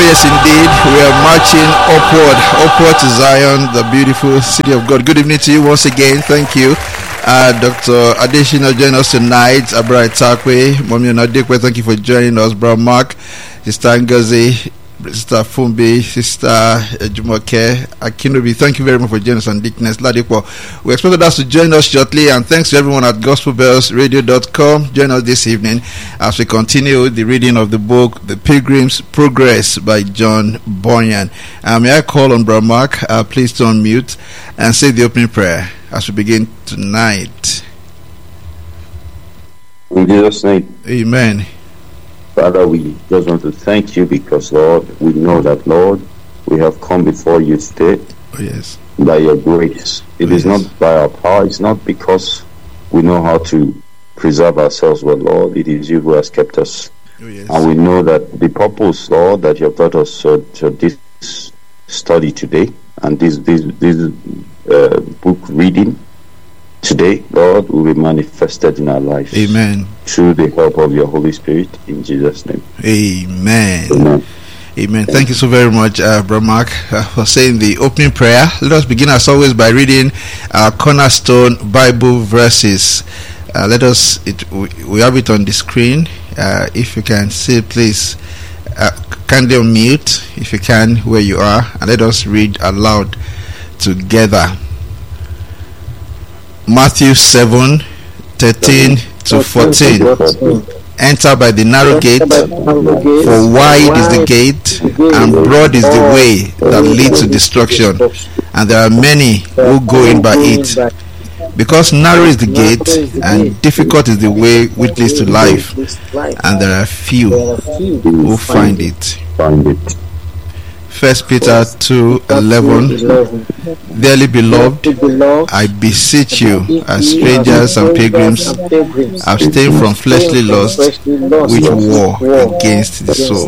yes, indeed. We are marching upward to Zion, the beautiful city of God. Good evening to you once again. Thank you. Dr. Adeshina joined us tonight. Abra Itakwe, Mommy Onadekwe, thank you for joining us. Bro Mark, Sister Ngozi, Sister Fumbi, Sister Jumoke, Akinobi, thank you very much for joining us on Dickness Ladipo. We expected us to join us shortly, and thanks to everyone at gospelbellsradio.com. Join us this evening as we continue the reading of the book The Pilgrim's Progress by John Bunyan. May I call on Bro Mark, please to unmute and say the opening prayer as we begin tonight. In Jesus' name. Amen. Father, we just want to thank you because, Lord, we know that, Lord, we have come before you today. Oh, yes. By your grace. It is not by our power. It's not because we know how to preserve ourselves, but, Lord, it is you who has kept us. Oh, yes. And we know that the purpose, Lord, that you have taught us to this study today and this book reading today, Lord, will be manifested in our lives. Amen. Through the help of your Holy Spirit, in Jesus' name. Amen. Amen. Amen. Thank you so very much, Bro Mark, for saying the opening prayer. Let us begin, as always, by reading our cornerstone Bible verses. We have it on the screen. If you can see, please, kindly unmute, if you can, where you are, and let us read aloud together. Matthew 7:13 to 14. Enter by the narrow gate, for wide is the gate and broad is the way that leads to destruction, and there are many who go in by it. Because narrow is the gate and difficult is the way which leads to life, and there are few who find it. 1 Peter 2:11. Dearly beloved, I beseech you, as strangers and pilgrims, abstain from fleshly lusts which war against the soul.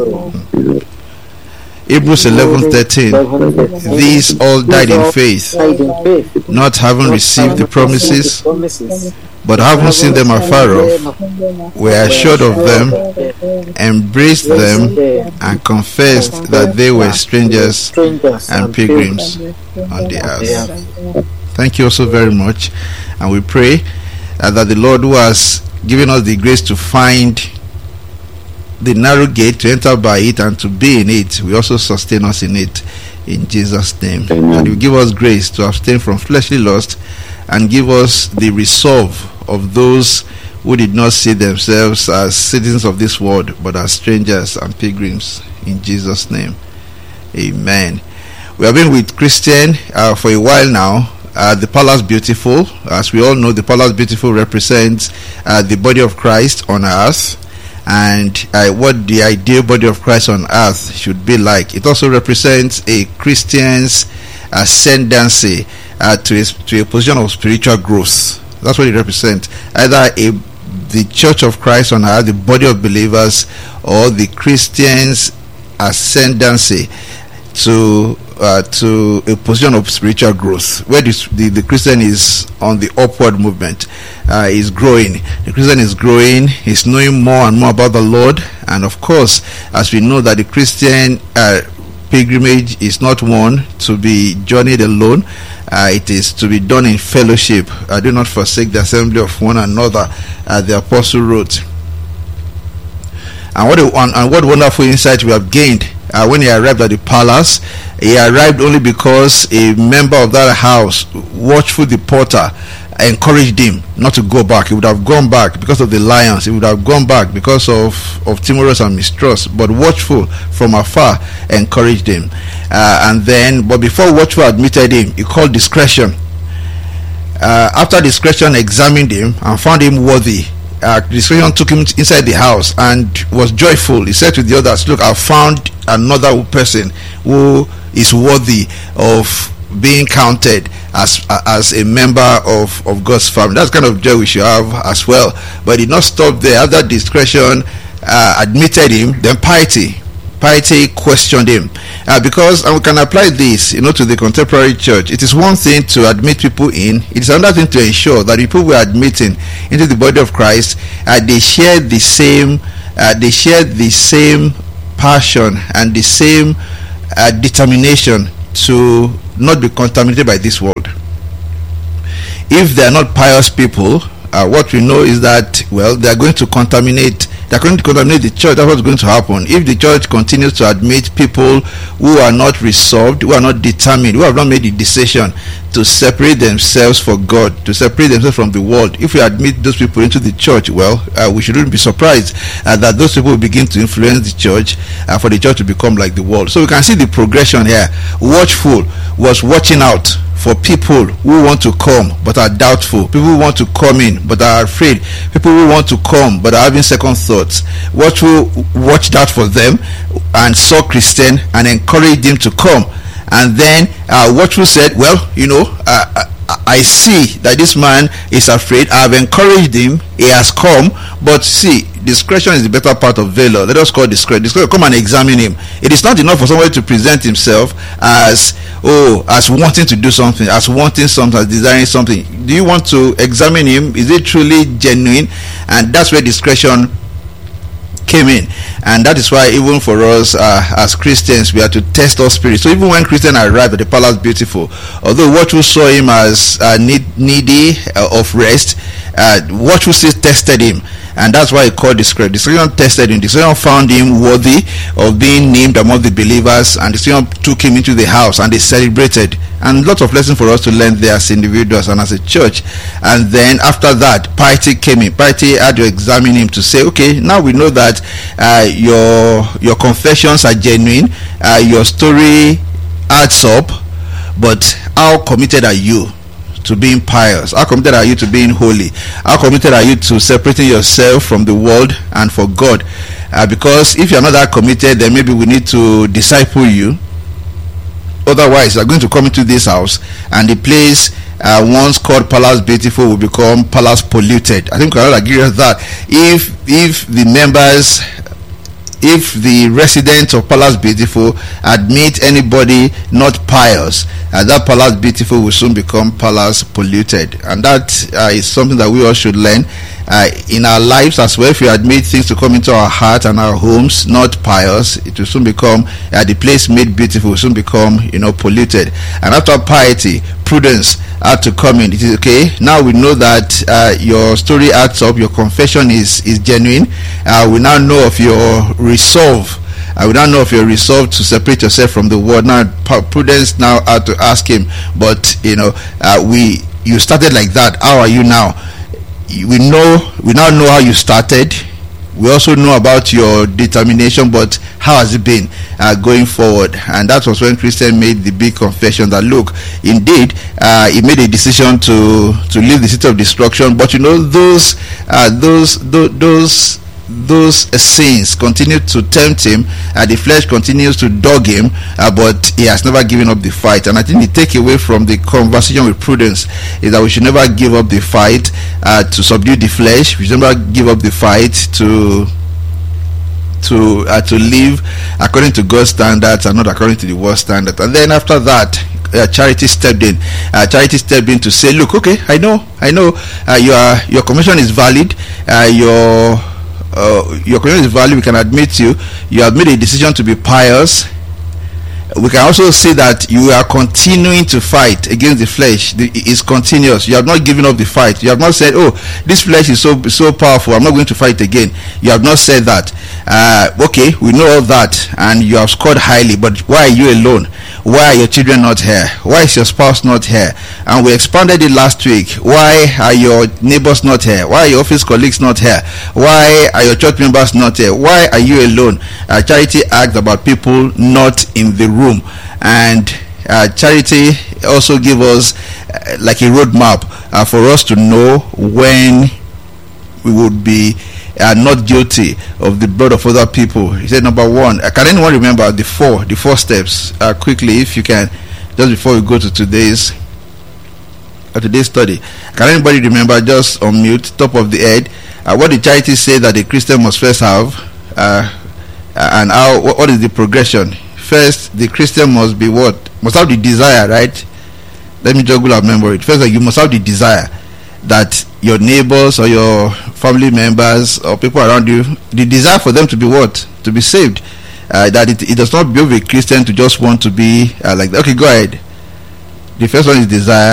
Hebrews 11:13. These all died in faith, not having received the promises, but having seen them afar off, were assured of them, embraced them, and confessed that they were strangers and pilgrims on the earth. Thank you also very much, and we pray that the Lord, who has given us the grace to find the narrow gate, to enter by it and to be in it, will also sustain us in it, in Jesus' name. And will give us grace to abstain from fleshly lust and give us the resolve of those who did not see themselves as citizens of this world, but as strangers and pilgrims, in Jesus' name. Amen. We have been with Christian for a while now. The Palace Beautiful, as we all know, the Palace Beautiful represents the body of Christ on earth, and what the ideal body of Christ on earth should be like. It also represents a Christian's ascendancy to a position of spiritual growth. That's what it represents. Either the Church of Christ on earth, the body of believers, or the Christian's ascendancy to a position of spiritual growth, where the Christian is on the upward movement, is growing. The Christian is growing, is knowing more and more about the Lord, and of course, as we know that the Christian pilgrimage is not one to be journeyed alone. It is to be done in fellowship. Do not forsake the assembly of one another, the apostle wrote. And what wonderful insight we have gained when he arrived at the palace. He arrived only because a member of that house, watchful the porter, encouraged him not to go back. He would have gone back because of the lions. He would have gone back because of timorous and mistrust. But watchful from afar encouraged him. But before watchful admitted him, he called discretion. After discretion examined him and found him worthy, discretion took him inside the house and was joyful. He said to the others, "Look, I found another person who is worthy of being counted as a member of God's family." That's kind of joy we should have as well. But he did not stop there. After discretion admitted him, then piety questioned him, because we can apply this, to the contemporary church. It is one thing to admit people in; it is another thing to ensure that the people we are admitting into the body of Christ, they share the same passion and the same determination to not be contaminated by this world. If they are not pious people, what we know is that, well, they are going to contaminate. They are going to contaminate the church. That's what's going to happen. If the church continues to admit people who are not resolved, who are not determined, who have not made the decision to separate themselves for God, to separate themselves from the world, if we admit those people into the church, well, we shouldn't be surprised that those people will begin to influence the church, for the church to become like the world. So we can see the progression here. Watchful was watching out for people who want to come but are doubtful, people who want to come in but are afraid, people who want to come but are having second thoughts. Watched out for them and saw Christian and encouraged them to come. And then Watchful said, well, I see that this man is afraid. I have encouraged him. He has come. But see, discretion is the better part of valor. Let us call discretion. Come and examine him. It is not enough for somebody to present himself as wanting to do something, as wanting something, as desiring something. Do you want to examine him? Is it truly genuine? And that's where discretion came in. And that is why even for us as Christians, we have to test our spirit. So even when Christian arrived at the Palace Beautiful, although Watchful saw him as needy of rest, Watchful still tested him. And that's why he called discretion. Discretion tested him. Discretion found him worthy of being named among the believers, and discretion took him into the house and they celebrated. And lots of lessons for us to learn there as individuals and as a church. And then after that, piety came in. Piety had to examine him to say, okay, now we know that your confessions are genuine, your story adds up, but how committed are you to being pious? How committed are you to being holy? How committed are you to separating yourself from the world and for God? Because if you're not that committed, then maybe we need to disciple you. Otherwise, you're going to come into this house and the place once called Palace Beautiful will become Palace Polluted. I think we all agree with that. If the residents of Palace Beautiful admit anybody not pious, that Palace Beautiful will soon become Palace Polluted. And that is something that we all should learn in our lives as well. If we admit things to come into our heart and our homes not pious, it will soon become the place made beautiful will soon become polluted. And after piety, prudence had to come in. It is okay. Now we know that your story adds up, your confession is genuine. We now know of your resolve. We now know of your resolve to separate yourself from the world. Now prudence now had to ask him, but you started like that. How are you now? We now know how you started. We also know about your determination, but how has it been going forward? And that was when Christian made the big confession that, look, indeed, he made a decision to leave the city of destruction. But those sins continue to tempt him, the flesh continues to dog him, but he has never given up the fight. And I think the takeaway from the conversation with prudence is that we should never give up the fight to subdue the flesh. We should never give up the fight to live according to God's standards and not according to the world standard. And then after that, Charity stepped in. Charity stepped in to say, look, okay, I know your commission is valid, your commitment is valid. We can admit you have made a decision to be pious. We can also say that you are continuing to fight against the flesh. It's continuous. You have not given up the fight. You have not said, oh, this flesh is so powerful, I'm not going to fight again. You have not said that. Okay, we know all that, and you have scored highly, but why are you alone? Why are your children not here? Why is your spouse not here? And we expanded it last week. Why are your neighbors not here? Why are your office colleagues not here? Why are your church members not here? Why are you alone? Charity asked about people not in the room. And Charity also gave us like a roadmap for us to know when we would be not guilty of the blood of other people. He said, number one, can anyone remember the four steps quickly, if you can, just before we go to today's study? Can anybody remember, just on mute, top of the head, what did Charity say that a Christian must first have, and how? What is the progression? First, the Christian must be what? Must have the desire, right? Let me juggle our memory. First, you must have the desire that your neighbors or your family members or people around you, the desire for them to be what? To be saved. that it does not behove a Christian to just want to be like that. Okay, go ahead. The first one is desire.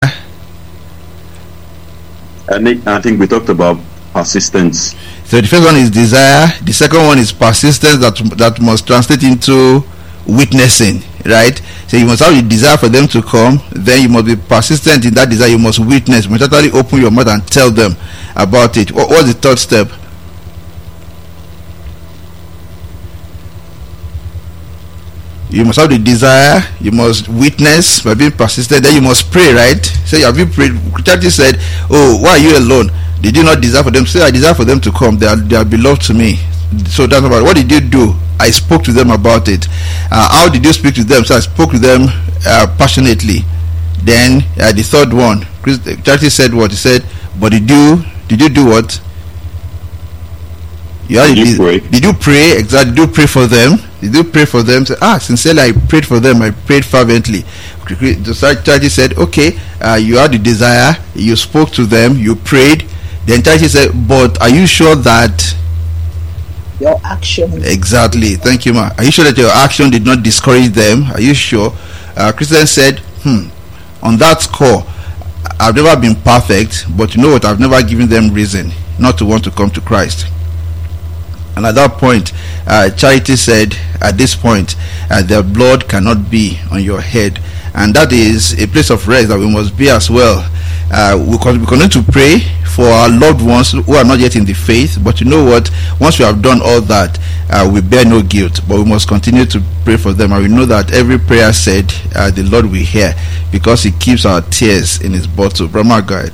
I think we talked about persistence. So the first one is desire. The second one is persistence that must translate into witnessing, right? So you must have the desire for them to come, then you must be persistent in that desire. You must witness. You must totally open your mouth and tell them about it. What's the third step? You must have the desire, you must witness by being persistent, then you must pray, right? So you have you prayed. Christianity said, oh, why are you alone? Did you not desire for them? Say, I desire for them to come. They are beloved to me. So that's about it. What did you do? I spoke to them about it. How did you speak to them? So I spoke to them passionately. Then the third one, Christianity said what? He said, but did you do what? Did you pray? Exactly. Did you pray for them? Did you pray for them? Say, sincerely, I prayed for them. I prayed fervently. The church said, okay, you had the desire, you spoke to them, you prayed. Then church said, but are you sure that your action? Exactly. Thank you, ma. Are you sure that your action did not discourage them? Are you sure? Christian said, on that score, I've never been perfect, but you know what? I've never given them reason not to want to come to Christ. And at that point, Charity said, at this point, their blood cannot be on your head. And that is a place of rest that we must be as well. We continue to pray for our loved ones who are not yet in the faith. But you know what? Once we have done all that, we bear no guilt. But we must continue to pray for them. And we know that every prayer said, the Lord will hear, because He keeps our tears in His bottle. Brahma guide.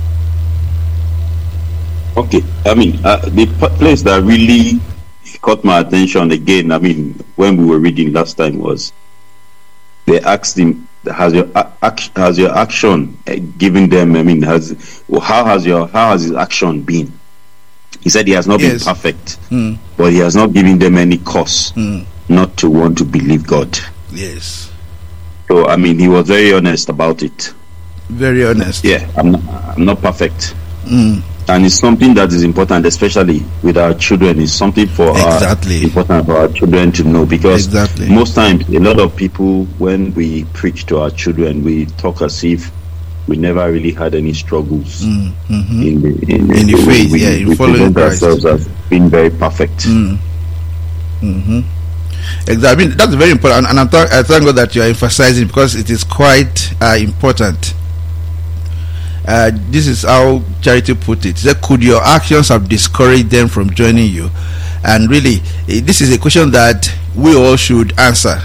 Okay, the place that really caught my attention again, when we were reading last time, was they asked him, has your action given them, how has his action been? He said he has not been perfect, but he has not given them any cause not to want to believe God. Yes. So, he was very honest about it. Very honest. Yeah, I'm not perfect. And it's something that is important, especially with our children. It's something important for our children to know, because most times a lot of people, when we preach to our children, we talk as if we never really had any struggles in the faith. In following Christ, ourselves as being very perfect. Exactly. That's very important, and I thank God that you are emphasizing, because it is quite important. This is how Charity put it. She said, could your actions have discouraged them from joining you? And really, this is a question that we all should answer.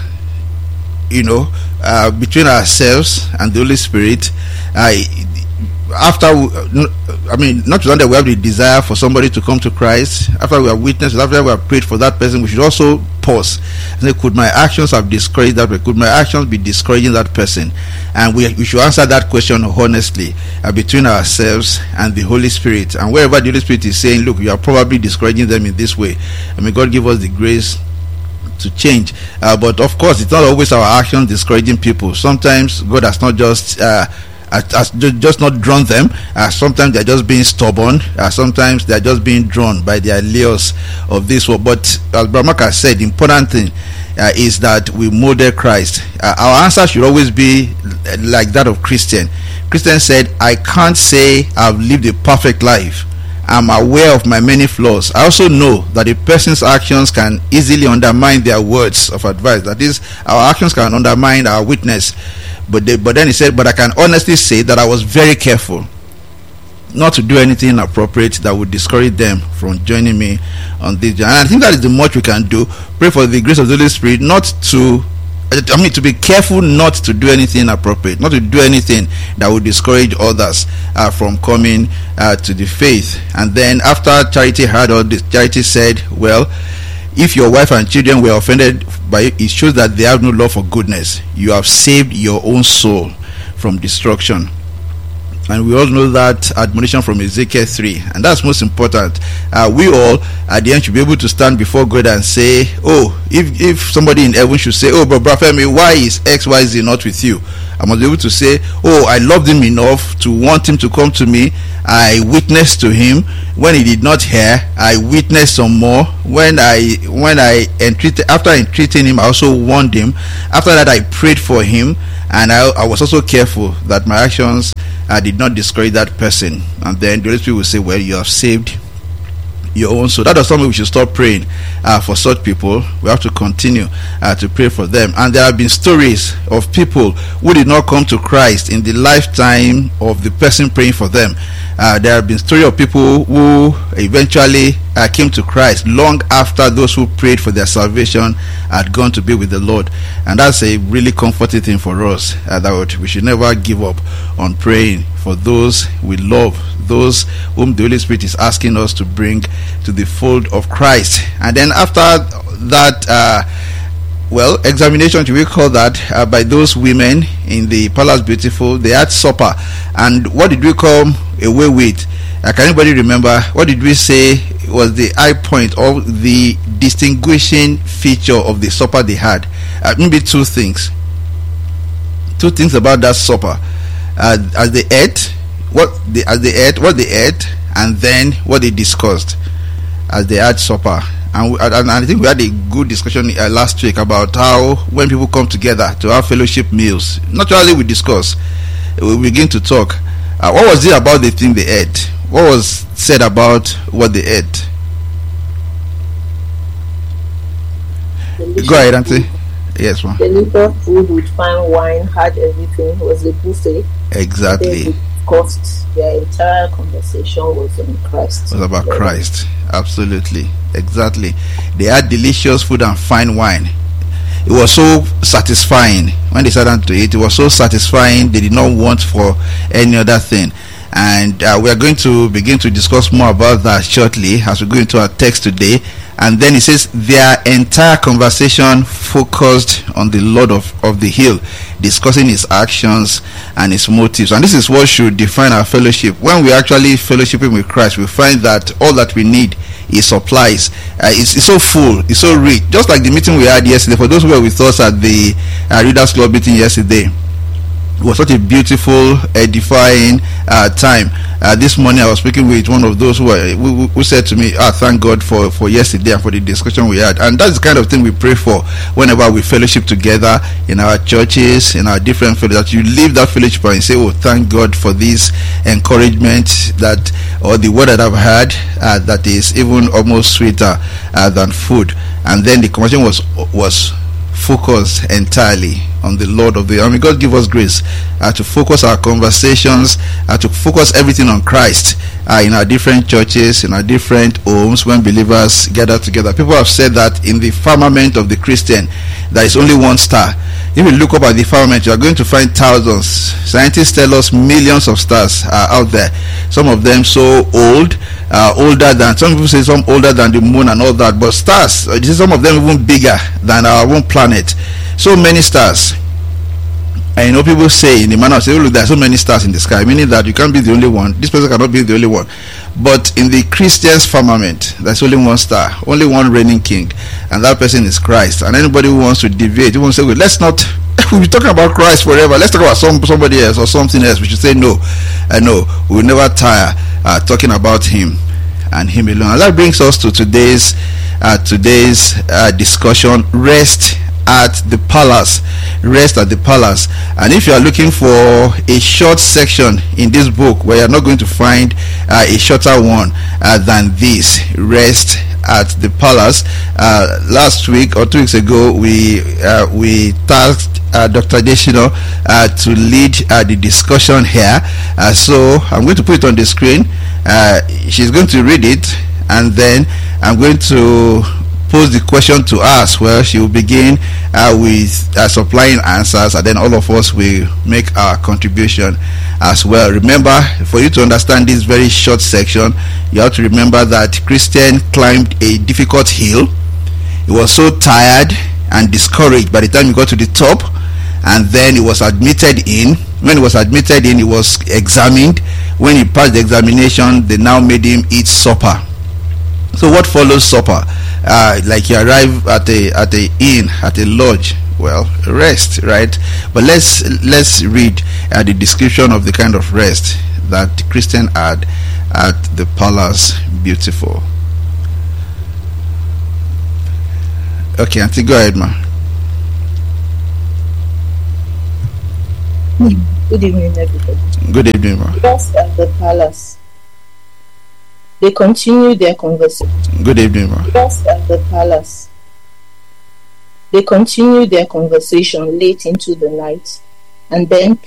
Between ourselves and the Holy Spirit. Not that we have the desire for somebody to come to Christ, after we have witnessed, after we have prayed for that person, we should also pause and say, could my actions have discouraged that person? Could my actions be discouraging that person? And we should answer that question honestly, between ourselves and the Holy Spirit. And wherever the Holy Spirit is saying, look, you are probably discouraging them in this way, may God give us the grace to change. But of course, it's not always our actions discouraging people. Sometimes God has not just not drawn them. Sometimes they're just being stubborn. Sometimes they're just being drawn by the allures of this world. But as Brahmaka said, the important thing is that we model Christ. Our answer should always be like that of Christian. Christian said, I can't say I've lived a perfect life. I'm aware of my many flaws. I also know that a person's actions can easily undermine their words of advice. That is, our actions can undermine our witness. But then he said, but I can honestly say that I was very careful not to do anything inappropriate that would discourage them from joining me on this journey. And I think that is the much we can do. Pray for the grace of the Holy Spirit to be careful not to do anything inappropriate, not to do anything that would discourage others from coming to the faith. And then after Charity heard all this, Charity said, well, if your wife and children were offended by it, it shows that they have no love for goodness. You have saved your own soul from destruction. And we all know that admonition from Ezekiel 3, and that's most important. We all at the end should be able to stand before God and say, oh, if somebody in heaven should say, oh, but Brother Femi, why is XYZ not with you? I must be able to say, oh, I loved him enough to want him to come to me. I witnessed to him. When he did not hear, I witnessed some more. when I entreated, after entreating him, I also warned him. After that, I prayed for him, and I was also careful that my actions did not discourage that person. And then the Holy Spirit will say, well, you have saved your own soul. That is something we should stop praying for such people. We have to continue to pray for them. And there have been stories of people who did not come to Christ in the lifetime of the person praying for them. There have been stories of people who eventually came to Christ long after those who prayed for their salvation had gone to be with the Lord. And that's a really comforting thing for us, that we should never give up on praying for those we love, those whom the Holy Spirit is asking us to bring to the fold of Christ. And then after that, examination, we call that, by those women in the Palace Beautiful, they had supper. And what did we come away with? Can anybody remember? What did we say was the high point or the distinguishing feature of the supper they had? Maybe two things about that supper. As they ate, what they ate, and then what they discussed as they had supper. And I think we had a good discussion last week about how when people come together to have fellowship meals, naturally we discuss, we begin to talk. What was it about the thing they ate? What was said about what they ate? Delicious. Go ahead, Auntie. Yes, ma'am. Delicious food with fine wine, had everything. It was a buffet. Exactly. Cost their entire conversation was on Christ. It was about Christ. Absolutely. Exactly. They had delicious food and fine wine. It was so satisfying when they sat down to eat. It was so satisfying. They did not want for any other thing. And we are going to begin to discuss more about that shortly as we go into our text today. And then it says their entire conversation focused on the Lord of the hill, discussing his actions and his motives. And this is what should define our fellowship. When we actually fellowshipping with Christ, we find that all that we need is supplies. It's so full, it's so rich. Just like the meeting we had yesterday. For those who were with us at the Readers Club meeting yesterday, it was such a beautiful, edifying time. This morning I was speaking with one of those who said to me, thank God for yesterday and for the discussion we had. And that's the kind of thing we pray for whenever we fellowship together in our churches, in our different fellowships, that you leave that fellowship and say, thank God for this encouragement or the word that I've heard that is even almost sweeter than food. And then the conversation was focused entirely on the Lord of the hill. I mean, God give us grace to focus our conversations, to focus everything on Christ in our different churches, in our different homes, when believers gather together. People have said that in the firmament of the Christian, there is only one star. If you look up at the firmament, you are going to find thousands. Scientists tell us millions of stars are out there. Some of them so old, older than, some people say some older than the moon and all that. But stars, some of them even bigger than our own planet. So many stars. And people say in the manner of saying, look, there are so many stars in the sky, meaning that you can't be the only one. This person cannot be the only one. But in the Christian's firmament, there's only one star, only one reigning king, and that person is Christ. And anybody who wants to deviate, who wants to say, well, let's not, we'll be talking about Christ forever, let's talk about somebody else or something else. We should say no. No, we will never tire talking about him and him alone. And that brings us to today's discussion: rest at the palace. Rest at the palace. And if you are looking for a short section in this book, where you're not going to find a shorter one than this, rest at the palace. Last week or 2 weeks ago, we tasked Dr. Deshino to lead the discussion here. So I'm going to put it on the screen. She's going to read it, and then I'm going to pose the question to us. Well, she will begin with supplying answers, and then all of us will make our contribution as well. Remember, for you to understand this very short section, you have to remember that Christian climbed a difficult hill. He was so tired and discouraged by the time he got to the top, and then he was admitted in. When he was admitted in, he was examined. When he passed the examination, they now made him eat supper. So what follows supper? Like you arrive at a inn, at a lodge. Well, rest, right? But let's read the description of the kind of rest that Christian had at the Palace Beautiful. Okay, Auntie, go ahead, ma. Good evening, everybody. Good evening, ma. Just at the palace, they continue their conversation. Good evening, ma. Just at the palace, they continue their conversation late into the night, and then